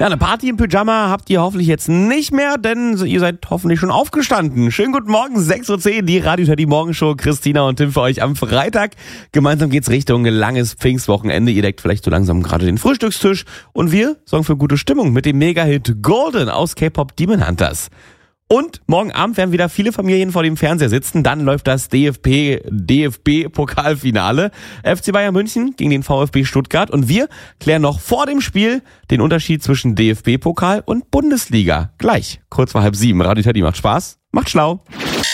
Ja, eine Party im Pyjama habt ihr hoffentlich jetzt nicht mehr, denn ihr seid hoffentlich schon aufgestanden. Schönen guten Morgen, 6:10 Uhr, die Radio Teddy Morgenshow. Christina und Tim für euch am Freitag. Gemeinsam geht's Richtung langes Pfingstwochenende. Ihr deckt vielleicht so langsam gerade den Frühstückstisch. Und wir sorgen für gute Stimmung mit dem Mega-Hit Golden aus K-Pop Demon Hunters. Und morgen Abend werden wieder viele Familien vor dem Fernseher sitzen. Dann läuft das DFB-Pokalfinale. FC Bayern München gegen den VfB Stuttgart. Und wir klären noch vor dem Spiel den Unterschied zwischen DFB-Pokal und Bundesliga. Gleich, kurz vor 6:30. Radio Teddy macht Spaß, macht schlau.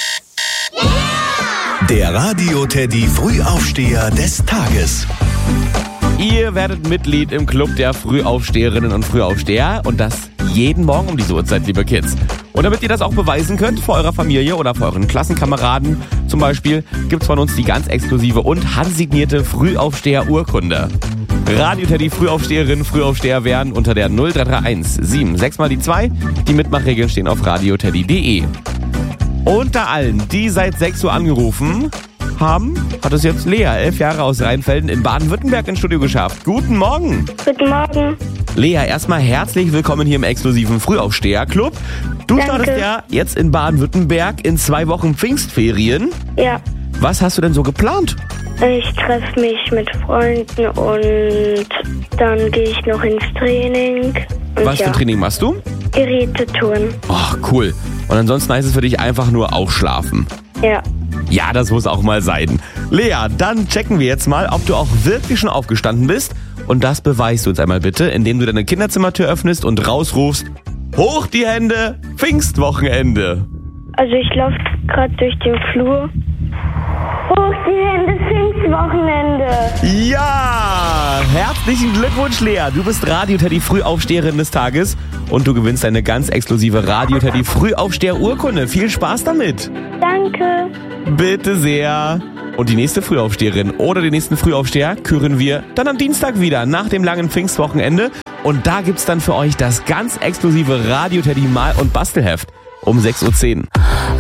Der Radio Teddy Frühaufsteher des Tages. Ihr werdet Mitglied im Club der Frühaufsteherinnen und Frühaufsteher und das jeden Morgen um diese Uhrzeit, liebe Kids. Und damit ihr das auch beweisen könnt vor eurer Familie oder vor euren Klassenkameraden zum Beispiel, gibt's von uns die ganz exklusive und handsignierte Frühaufsteher-Urkunde. Radio Teddy Frühaufsteherinnen, Frühaufsteher werden unter der 0331 76 mal die 2. Die Mitmachregeln stehen auf radioteddy.de. Unter allen, die seit 6 Uhr angerufen haben, hat es jetzt Lea, 11 Jahre aus Rheinfelden in Baden-Württemberg ins Studio geschafft. Guten Morgen. Guten Morgen. Lea, erstmal herzlich willkommen hier im exklusiven Frühaufsteher-Club. Du Danke. startest ja jetzt in Baden-Württemberg in 2 Wochen Pfingstferien. Ja, Was hast du denn so geplant? ich treffe mich mit Freunden und dann gehe ich noch ins Training. Und Was für ein Training machst du? Gerätetouren. Ach, cool. Und ansonsten heißt es für dich einfach nur ausschlafen. Ja. Ja, das muss auch mal sein. Lea, dann checken wir jetzt mal, ob du auch wirklich schon aufgestanden bist. Und das beweist du uns einmal bitte, indem du deine Kinderzimmertür öffnest und rausrufst: Hoch die Hände, Pfingstwochenende. Also ich laufe gerade durch den Flur. Hoch die Hände, Pfingstwochenende. Ja, herzlichen Glückwunsch, Lea. Du bist Radio Teddy Frühaufsteherin des Tages und du gewinnst eine ganz exklusive Radio Teddy Frühaufsteher-Urkunde. Viel Spaß damit. Danke. Bitte sehr. Und die nächste Frühaufsteherin oder den nächsten Frühaufsteher küren wir dann am Dienstag wieder nach dem langen Pfingstwochenende. Und da gibt's dann für euch das ganz exklusive Radio Teddy Mal- und Bastelheft um 6:10 Uhr.